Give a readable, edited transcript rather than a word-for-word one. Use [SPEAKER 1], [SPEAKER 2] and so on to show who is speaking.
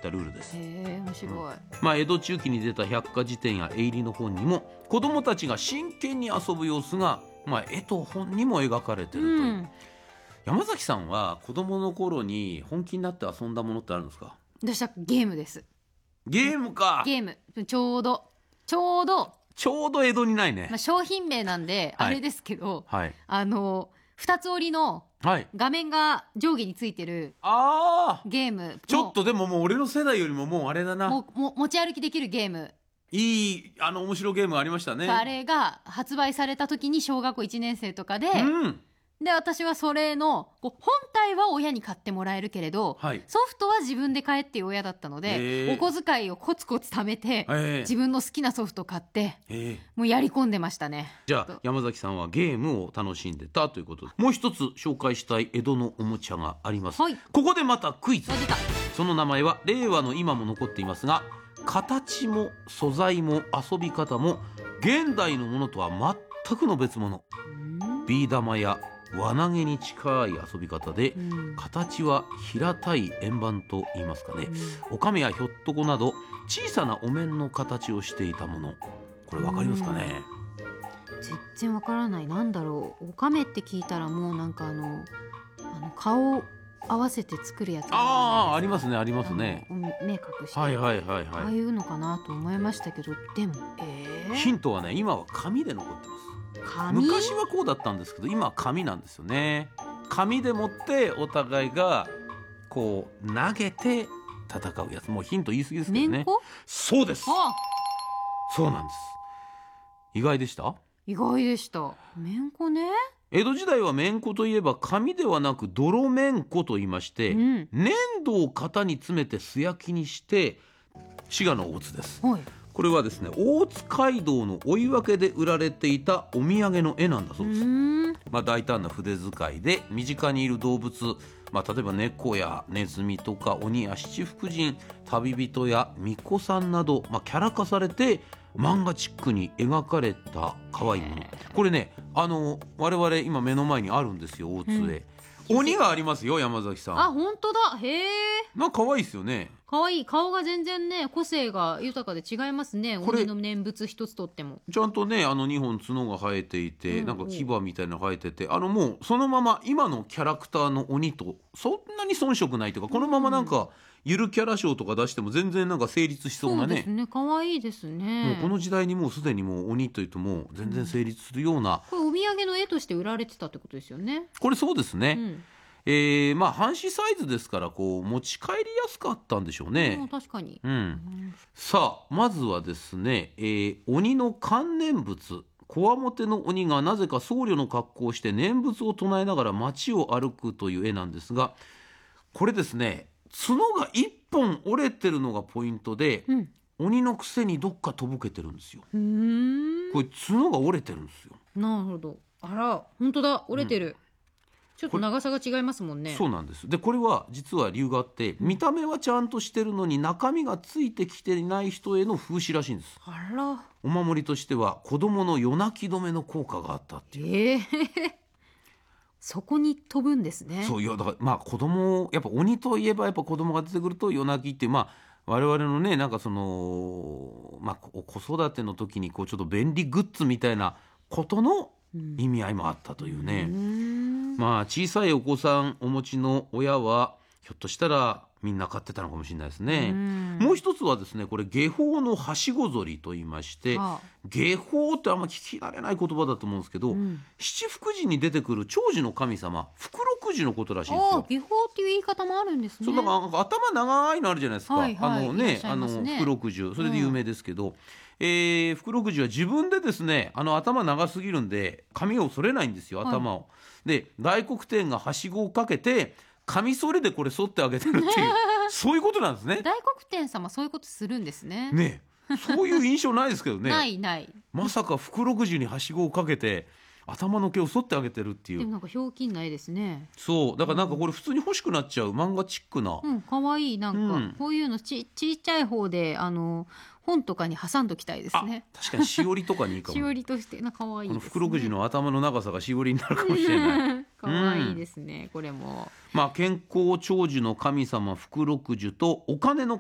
[SPEAKER 1] ったルールです。
[SPEAKER 2] へえ、面白い。
[SPEAKER 1] 江戸中期に出た百科事典や絵入りの本にも子どもたちが真剣に遊ぶ様子が、絵と本にも描かれてるという、山崎さんは子どもの頃に本気になって遊んだものってあるんですか？
[SPEAKER 2] 私はゲームです。
[SPEAKER 1] ゲームか。
[SPEAKER 2] ゲームちょうど
[SPEAKER 1] 江戸にないね、
[SPEAKER 2] 商品名なんであれですけど、二つ折りの画面が上下についてるゲーム、
[SPEAKER 1] ちょっとでももう俺の世代よりももうあれだな、
[SPEAKER 2] 持ち歩きできるゲーム、
[SPEAKER 1] いい面白いゲームありましたね。
[SPEAKER 2] あれが発売された時に小学校1年生とかで、で私はそれの本体は親に買ってもらえるけれど、ソフトは自分で買えっていう親だったので、お小遣いをコツコツ貯めて、自分の好きなソフト買って、もうやり込んでましたね。
[SPEAKER 1] じゃあ山崎さんはゲームを楽しんでたということで、もう一つ紹介したい江戸のおもちゃがあります。ここでまたクイズ。その名前は令和の今も残っていますが、形も素材も遊び方も現代のものとは全くの別物。ビー玉や輪投げに近い遊び方で、形は平たい円盤と言いますかね、おかめやひょっとこなど小さなお面の形をしていたもの、これわかりますかね？
[SPEAKER 2] 全然わからない。なんだろう、おかめって聞いたらもうなんか顔合わせて作るやつ、
[SPEAKER 1] ありますね、ありますね。
[SPEAKER 2] 目隠して、ああいうのかなと思いましたけど、でも
[SPEAKER 1] ヒントはね、今は紙で残ってます。昔はこうだったんですけど、今は紙なんですよね。紙でもってお互いがこう投げて戦うやつ。もうヒント言い過ぎですけどね。そうです。そうなんです。意外でした？
[SPEAKER 2] 意外でした。めんこね。
[SPEAKER 1] 江戸時代はめんこといえば紙ではなく泥めんこと言いまして、粘土を型に詰めて素焼きにして滋賀の大津です。これはですね、大津街道の追い分けで売られていたお土産の絵なんだそうです。大胆な筆使いで身近にいる動物、例えば猫やネズミとか鬼や七福神、旅人や巫女さんなど、キャラ化されて漫画チックに描かれた可愛いもの。これね、我々今目の前にあるんですよ、大津へ。鬼がありますよ、山崎さん。
[SPEAKER 2] 本当だ。へえ。
[SPEAKER 1] 可愛いですよね。
[SPEAKER 2] 可愛い。顔が全然ね、個性が豊かで違いますね。鬼の念仏一つとっても
[SPEAKER 1] ちゃんとね、2本角が生えていて、なんか牙みたいなの生えてて、もうそのまま今のキャラクターの鬼とそんなに遜色ないというか、このままなんかゆるキャラ賞とか出しても全然なんか成立しそうなね。
[SPEAKER 2] そうですね、可愛いですね。
[SPEAKER 1] もうこの時代にもうすでにもう鬼というともう全然成立するような、
[SPEAKER 2] これお土産の絵として売られてたってことですよね。
[SPEAKER 1] これそうですね。半紙サイズですからこう持ち帰りやすかったんでしょうね。
[SPEAKER 2] 確かに。
[SPEAKER 1] さあまずはですね、鬼の観念仏、こわもての鬼がなぜか僧侶の格好をして念仏を唱えながら街を歩くという絵なんですが、これですね、角が一本折れてるのがポイントで、鬼のくせにどっかとぼけてるんですよ。これ角が折れてるんですよ。
[SPEAKER 2] なるほど。あら、本当だ、折れてる。ちょっと長さが違いますもんね。
[SPEAKER 1] そうなんです。でこれは実は理由があって、見た目はちゃんとしてるのに中身がついてきていない人への風刺らしいんです。
[SPEAKER 2] あら。
[SPEAKER 1] お守りとしては子供の夜泣き止めの効果があったっていう。
[SPEAKER 2] そこに飛ぶんですね。
[SPEAKER 1] そう、いやだから子供、やっぱ鬼といえばやっぱ子供が出てくると夜泣きっていう、我々のね、なんかその子育ての時にこうちょっと便利グッズみたいなことの意味合いもあったというね。小さいお子さんお持ちの親はひょっとしたらみんな飼ってたのかもしれないですね。もう一つはですね、これ下法のはしごぞりと言いまして、下法ってあんま聞き慣れない言葉だと思うんですけど、七福神に出てくる長寿の神様福禄寿のことらしいんですよ。
[SPEAKER 2] 下法っていう言い方もあるんですね。
[SPEAKER 1] そうだから頭長いのあるじゃないですか。福禄寿、それで有名ですけど、福禄寿は自分でですね、頭長すぎるんで髪を剃れないんですよ、頭を。で大黒天がはしごをかけてカミソリでこれ剃ってあげてるっていうそういうことなんですね。
[SPEAKER 2] 大黒天様そういうことするんですね。
[SPEAKER 1] ねえ、そういう印象ないですけどね。
[SPEAKER 2] ない
[SPEAKER 1] まさか福禄寿にはしごをかけて頭の毛を剃ってあげてるっていう。
[SPEAKER 2] でもなんかひょうきんな絵ですね。
[SPEAKER 1] そうだからなんかこれ普通に欲しくなっちゃう漫画チックな。
[SPEAKER 2] かわいい。なんかこういうのちっちゃい方で本とかに挟んどきたいですね。
[SPEAKER 1] 確かにしおりとかにいいかも。
[SPEAKER 2] しおりとしてかわいいですね。
[SPEAKER 1] この福禄寿の頭の長さがしおりになるかもしれない
[SPEAKER 2] かわいいですね、これも。
[SPEAKER 1] 健康長寿の神様福禄寿とお金の